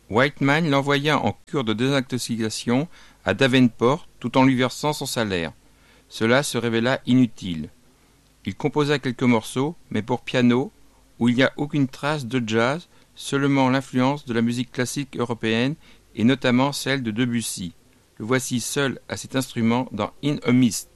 Whiteman l'envoya en cure de désintoxication à Davenport tout en lui versant son salaire. Cela se révéla inutile. Il composa quelques morceaux, mais pour piano, où il n'y a aucune trace de jazz, seulement l'influence de la musique classique européenne et notamment celle de Debussy. Le voici seul à cet instrument dans In a Mist.